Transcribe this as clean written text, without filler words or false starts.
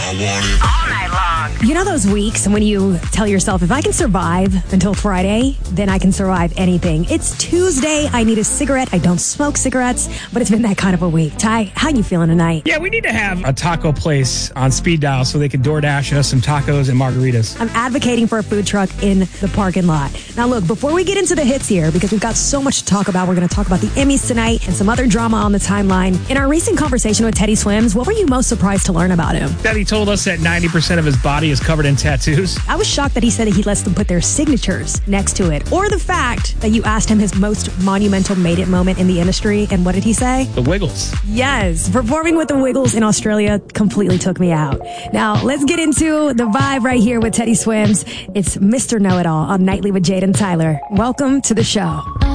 I want it all night long. You know those weeks when you tell yourself, if I can survive until Friday, then I can survive anything. It's Tuesday. I need a cigarette. I don't smoke cigarettes, but it's been that kind of a week. Ty, how you feeling tonight? Yeah, we need to have a taco place on speed dial so they can DoorDash us some tacos and margaritas. I'm advocating for a food truck in the parking lot. Now, look, before we get into the hits here, because we've got so much to talk about, we're going to talk about the Emmys tonight and some other drama on the timeline. In our recent conversation with Teddy Swims, what were you most surprised to learn about him? That he told us that 90% of his body is covered in tattoos. I was shocked that he said that he lets them put their signatures next to it. Or the fact that you asked him his most monumental made it moment in the industry, and what did he say? The Wiggles. Yes, performing with the Wiggles in Australia completely took me out. Now, let's get into the vibe right here with Teddy Swims. It's Mr. Know-It-All on Nightly with Jade and Tyler. Welcome to the show.